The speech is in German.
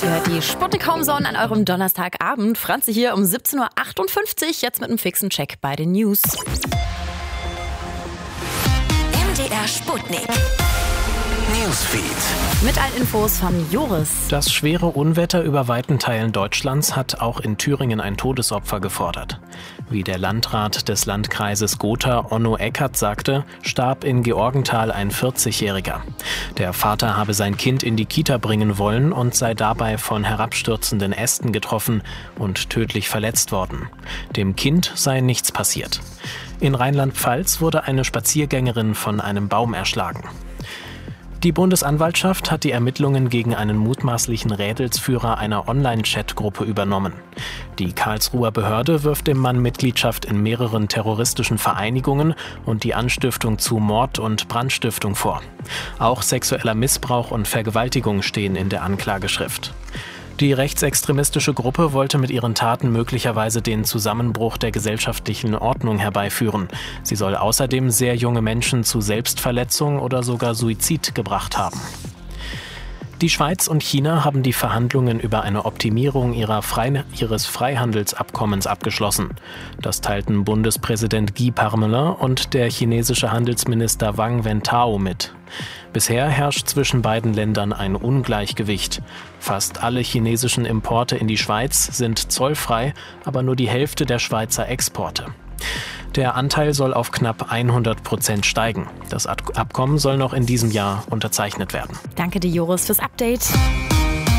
Ihr hört die Sputnik Homezone an eurem Donnerstagabend. Franzi hier um 17.58 Uhr, jetzt mit einem fixen Check bei den News. MDR Sputnik. Newsfeed. Mit allen Infos von Joris. Das schwere Unwetter über weiten Teilen Deutschlands hat auch in Thüringen ein Todesopfer gefordert. Wie der Landrat des Landkreises Gotha, Onno Eckert, sagte, starb in Georgenthal ein 40-Jähriger. Der Vater habe sein Kind in die Kita bringen wollen und sei dabei von herabstürzenden Ästen getroffen und tödlich verletzt worden. Dem Kind sei nichts passiert. In Rheinland-Pfalz wurde eine Spaziergängerin von einem Baum erschlagen. Die Bundesanwaltschaft hat die Ermittlungen gegen einen mutmaßlichen Rädelsführer einer Online-Chat-Gruppe übernommen. Die Karlsruher Behörde wirft dem Mann Mitgliedschaft in mehreren terroristischen Vereinigungen und die Anstiftung zu Mord und Brandstiftung vor. Auch sexueller Missbrauch und Vergewaltigung stehen in der Anklageschrift. Die rechtsextremistische Gruppe wollte mit ihren Taten möglicherweise den Zusammenbruch der gesellschaftlichen Ordnung herbeiführen. Sie soll außerdem sehr junge Menschen zu Selbstverletzung oder sogar Suizid gebracht haben. Die Schweiz und China haben die Verhandlungen über eine Optimierung ihres Freihandelsabkommens abgeschlossen. Das teilten Bundespräsident Guy Parmelin und der chinesische Handelsminister Wang Wentao mit. Bisher herrscht zwischen beiden Ländern ein Ungleichgewicht. Fast alle chinesischen Importe in die Schweiz sind zollfrei, aber nur die Hälfte der Schweizer Exporte. Der Anteil soll auf knapp 100% steigen. Das Abkommen soll noch in diesem Jahr unterzeichnet werden. Danke dir, Joris, fürs Update.